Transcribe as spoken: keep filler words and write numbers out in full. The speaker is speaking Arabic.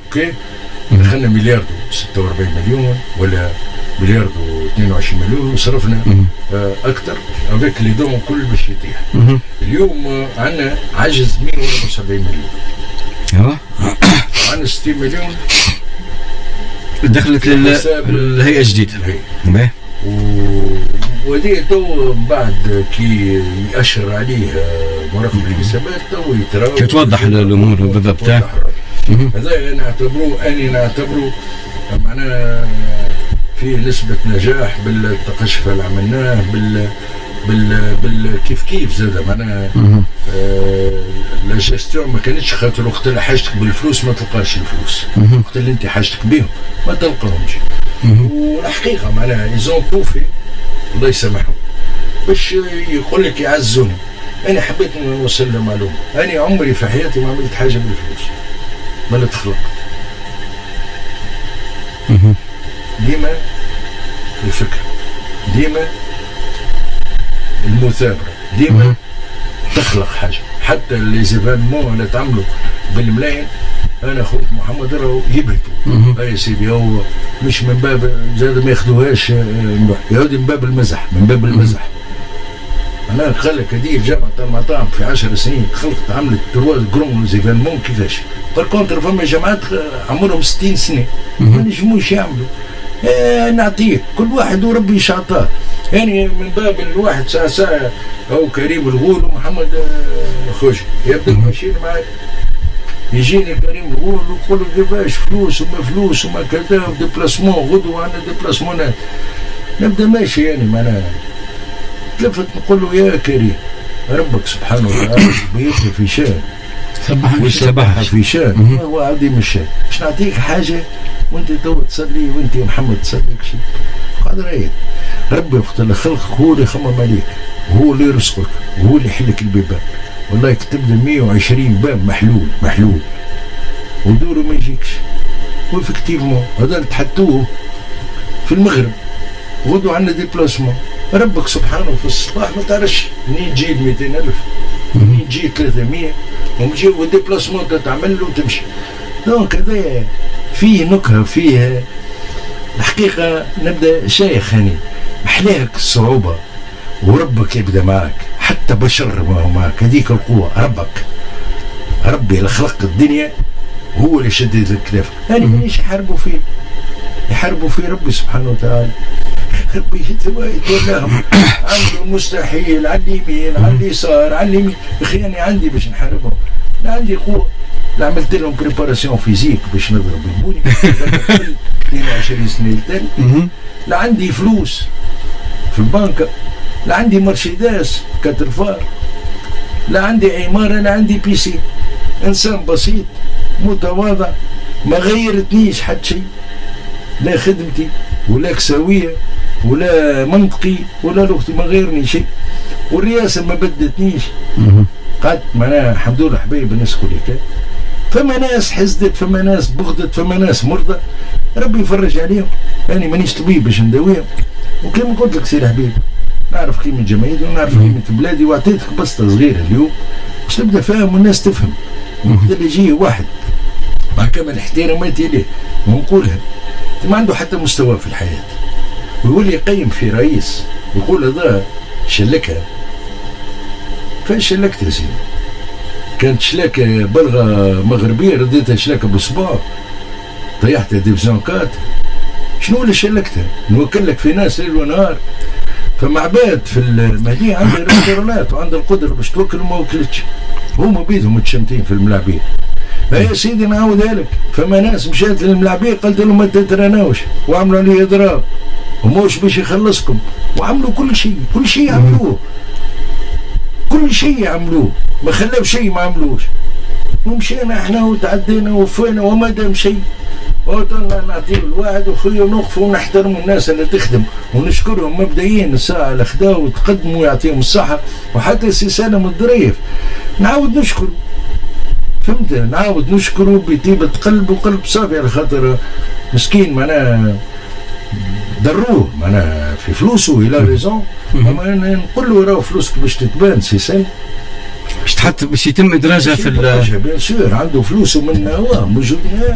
اوكي دخلنا مليار وستة وأربعين مليون ولا مليار واثنين وعشرين مليون وصرفنا آه اكثر افيك لي دون كل باش يطيح. اليوم آه عندنا عجز مئة وأربعة وسبعين مليون. ايوا عندنا ستين مليون دخلت للهيئه الجديده. الهيئه ودي تو بعد كي يأشر عليه مراقب الحسابات تو يتراوح كي توضح الامور بالضبط تاعك. هذا نعتبروه اني نعتبروه معناها في نسبة نجاح بالتقشف اللي عملناه بال بال بال كيف كيف زاد معناها آه لا جيستيون ما كانتش خاطر وقت اللي حاجتك بالفلوس ما تلقاش الفلوس، وقت اللي انت حاجتك بهم ما تلقاهمش. والحقيقة معناها ايزون توفي الله يسامحهم باش يقول لك يعزوني. انا حبيت نوصل له معلومة، انا عمري في حياتي ما عملت حاجة بالفلوس، ما تخلق ديما الفكرة، ديما المثابرة، ديما تخلق حاجة. حتى اللي زيفانمون اللي تعملوا بالملايين انا اخوك محمد راهو يبهتوا يا سيدي، هو مش من باب زاد ما ياخذوهاش يهودي من باب المزح، من باب المزح. انا قال لك هذه جامعة المطاعم في عشر سنين خلقت عملت ترواز جرون زيفانمون كيفاش. بالكونتر فما جامعات عمرهم ستين سنة ما نجموش يعملوا. آه نعطيه كل واحد وربي يشعطاه. يعني من باب الواحد ساعة ساعة أو كريم الغول ومحمد آه خوجي يبدأ ماشيين معي، يجيني كريم الغول ويقول كيفاش فلوس وما فلوس وما كذا وديبلاسمون غدوة عندنا ديبلاسمونات. نبدأ ماشي يعني معناها تلفت نقول له يا كريم ربك سبحانه وتعالى بيطلع في شان ويسبحها في شان وهو عظيم الشان. باش نعطيك حاجة وانت تو تصلي وانت يا محمد تصلي شيء قادر ايه. ربي وقت اللي خلقك هو اللي يخمم عليك وهو اللي يرزقك وهو اللي يحلك البيبان. والله كتب لي مئة وعشرين باب محلول محلول ودوره ما يجيكش. وإفكتيفمون هذا تحطوه في المغرب غدو عندنا ديبلاسمون. ربك سبحانه في الصباح ما تعرفش منين تجي مئتين ألف منين تجي ثلاثمية ومجي والديبلاسمون تعمل له وتمشي. دونك هذا فيه نكهة فيه الحقيقة. نبدأ شيخ هاني محلاك الصعوبة وربك يبدأ معك حتى بشر ما هو معك. هذيك القوة ربك، ربي اللي خلق الدنيا هو اللي شدد الكتاف. هاني مانيش يحاربوا فيه، يحاربوا فيه ربي سبحانه وتعالى. ربي يتولاهم عنده المستحيل على اليمين على اليسار على اليمين. اخي انا عندي باش نحاربهم، لا عندي قوة، لا عملت لهم بريباراسيون فيزيك باش نضرب البوني اثنين وعشرين سنة التالي. لا عندي فلوس في البنكة، لا عندي مرشيدس كترفار، لا عندي عمارة، لا عندي بيسي. انسان بسيط متواضع ما غيرتنيش حد شيء، لا خدمتي ولا كساوية ولا منطقي ولا لغتي ما غيرني شيء. والرئاسة ما بدتنيش. قعدت معناها الحمد لله حبايب الناس كلها. فما ناس حزدت، فما ناس بغضت، فما ناس مرضى، ربي يفرج عليهم. يعني مانيش طبيب باش نداويهم. وكما قلت لك سيدي حبيب نعرف قيمة جمعيتي ونعرف قيمة بلادي، واعطيتك بسطة صغيرة اليوم باش تبدا فاهم والناس تفهم. وقت اللي يجي واحد مع كامل احتراماتي ليه ونقولها ما عنده حتى مستوى في الحياة ويقول يقيم في رئيس ويقول هذا شلكها، فاش شلكت يا سيدي؟ كانت شلاكة بلغة مغربية رديتها شلاكة بصباع طيحتها ديفزون كات. شنو اللي شلكتها؟ نوكل لك في ناس ليل ونهار. فما عباد في المهدية عندها ريستورانات وعندها القدرة باش توكل وما وكلتش، هما بيدهم متشمتين في الملاعبين. يا سيدي نعاودها لك، فما ناس مشات للملاعبين قلت لهم ما تتراناوش وعملوا عليه اضراب وموش باش يخلصكم وعملوا كل شيء، كل شيء عملوه، كل شيء عملوه، ما خلاو شيء ما عملوش. ومشينا احنا وتعدينا وفينا وما دام شيء. وطلنا نعطيه الواحد وخويا ونوقفوا ونحترموا الناس اللي تخدم ونشكرهم مبدئيا الساعة اللي خداو وتقدموا ويعطيهم الصحة. وحتى السي سالم الظريف نعاود نشكره، فهمت؟ نعاود نشكره بطيبة قلب وقلب صافي على خاطر مسكين معناها دروه معناها في فلوسه الى ريزون. اما نقول له راه فلوسك باش تتبان سي سالم باش تحط باش يتم ادراجها في بيان سور عنده فلوسه من هو موجودين